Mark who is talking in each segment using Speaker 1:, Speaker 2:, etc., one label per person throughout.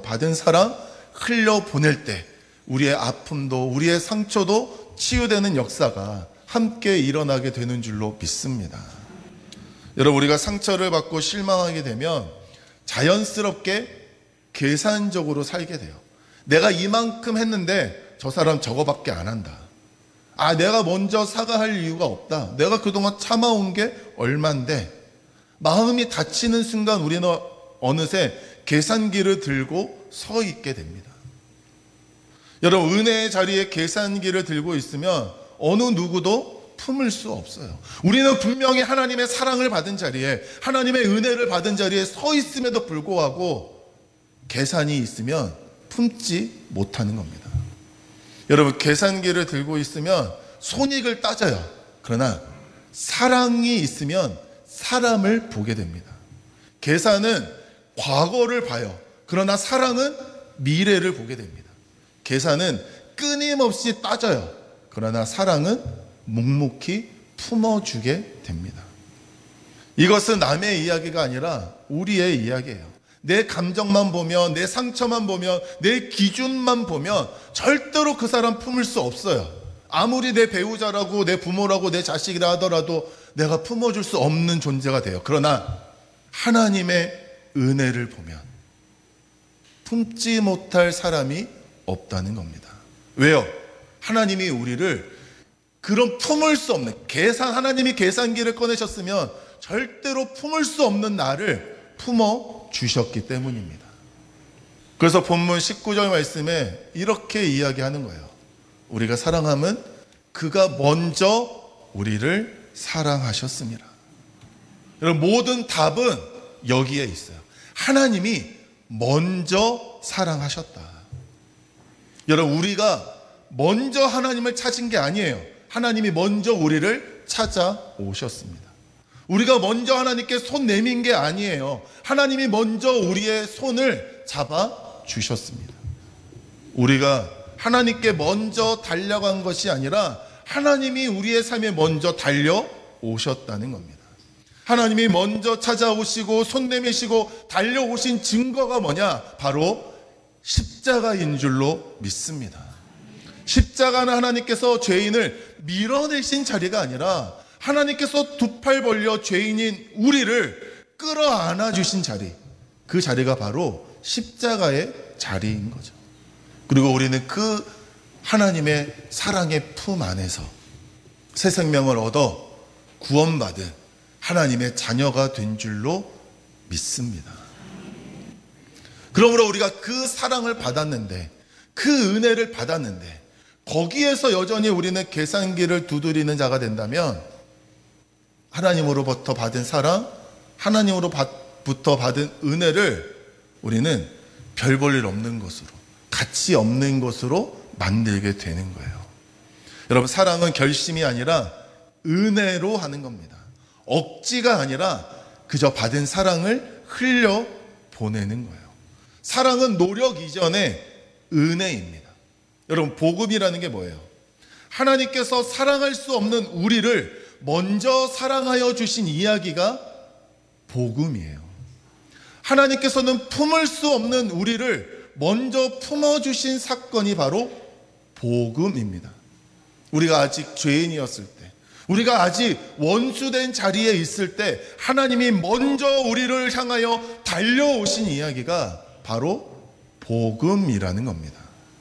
Speaker 1: 받은 사랑 흘려보낼 때 우리의 아픔도 우리의 상처도 치유되는 역사가 함께 일어나게 되는 줄로 믿습니다. 여러분, 우리가 상처를 받고 실망하게 되면 자연스럽게 계산적으로 살게 돼요. 내가 이만큼 했는데 저 사람 저거밖에 안 한다. 내가 먼저 사과할 이유가 없다. 내가 그동안 참아온 게 얼만데. 마음이 다치는 순간 우리는 어느새 계산기를 들고 서 있게 됩니다. 여러분, 은혜의 자리에 계산기를 들고 있으면 어느 누구도 품을 수 없어요. 우리는 분명히 하나님의 사랑을 받은 자리에, 하나님의 은혜를 받은 자리에 서 있음에도 불구하고 계산이 있으면 품지 못하는 겁니다. 여러분, 계산기를 들고 있으면 손익을 따져요. 그러나 사랑이 있으면 사람을 보게 됩니다. 계산은 과거를 봐요. 그러나 사랑은 미래를 보게 됩니다. 계산은 끊임없이 따져요. 그러나 사랑은 묵묵히 품어주게 됩니다. 이것은 남의 이야기가 아니라 우리의 이야기예요. 내 감정만 보면, 내 상처만 보면, 내 기준만 보면 절대로 그 사람 품을 수 없어요. 아무리 내 배우자라고, 내 부모라고, 내 자식이라 하더라도 내가 품어줄 수 없는 존재가 돼요. 그러나 하나님의 은혜를 보면 품지 못할 사람이 없다는 겁니다. 왜요? 하나님이 우리를 그런 품을 수 없는, 하나님이 계산기를 꺼내셨으면 절대로 품을 수 없는 나를 품어 주셨기 때문입니다. 그래서 본문 19절 말씀에 이렇게 이야기하는 거예요. 우리가 사랑함은 그가 먼저 우리를 사랑하셨습니다. 여러분, 모든 답은 여기에 있어요. 하나님이 먼저 사랑하셨다. 여러분, 우리가 먼저 하나님을 찾은 게 아니에요. 하나님이 먼저 우리를 찾아오셨습니다. 우리가 먼저 하나님께 손 내민 게 아니에요. 하나님이 먼저 우리의 손을 잡아 주셨습니다. 우리가 하나님께 먼저 달려간 것이 아니라 하나님이 우리의 삶에 먼저 달려오셨다는 겁니다. 하나님이 먼저 찾아오시고 손 내미시고 달려오신 증거가 뭐냐? 바로 십자가인 줄로 믿습니다. 십자가는 하나님께서 죄인을 밀어내신 자리가 아니라 하나님께서 두 팔 벌려 죄인인 우리를 끌어안아 주신 자리, 그 자리가 바로 십자가의 자리인 거죠. 그리고 우리는 그 하나님의 사랑의 품 안에서 새 생명을 얻어 구원받은 하나님의 자녀가 된 줄로 믿습니다. 그러므로 우리가 그 사랑을 받았는데, 그 은혜를 받았는데 거기에서 여전히 우리는 계산기를 두드리는 자가 된다면 하나님으로부터 받은 사랑, 하나님으로부터 받은 은혜를 우리는 별 볼 일 없는 것으로, 가치 없는 것으로 만들게 되는 거예요. 여러분, 사랑은 결심이 아니라 은혜로 하는 겁니다. 억지가 아니라 그저 받은 사랑을 흘려 보내는 거예요. 사랑은 노력 이전에 은혜입니다. 여러분, 복음이라는 게 뭐예요? 하나님께서 사랑할 수 없는 우리를 먼저 사랑하여 주신 이야기가 복음이에요. 하나님께서는 품을 수 없는 우리를 먼저 품어주신 사건이 바로 복음입니다. 우리가 아직 죄인이었을 때, 우리가 아직 원수된 자리에 있을 때 하나님이 먼저 우리를 향하여 달려오신 이야기가 바로 복음이라는 겁니다.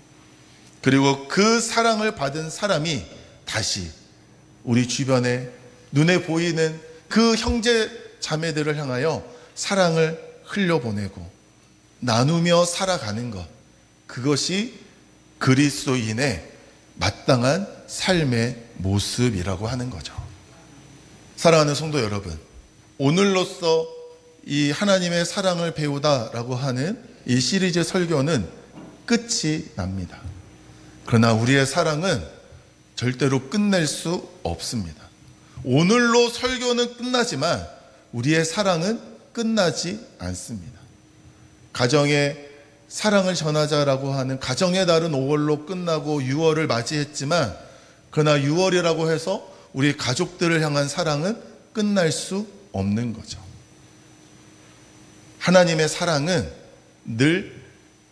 Speaker 1: 그리고 그 사랑을 받은 사람이 다시 우리 주변에 눈에 보이는 그 형제 자매들을 향하여 사랑을 흘려보내고 나누며 살아가는 것, 그것이 그리스도인의 마땅한 삶의 모습이라고 하는 거죠. 사랑하는 성도 여러분, 오늘로써 이 하나님의 사랑을 배우다라고 하는 이 시리즈 설교는 끝이 납니다. 그러나 우리의 사랑은 절대로 끝낼 수 없습니다. 오늘로 설교는 끝나지만 우리의 사랑은 끝나지 않습니다. 가정에 사랑을 전하자라고 하는 가정의 달은 5월로 끝나고 6월을 맞이했지만, 그러나 6월이라고 해서 우리 가족들을 향한 사랑은 끝날 수 없는 거죠. 하나님의 사랑은 늘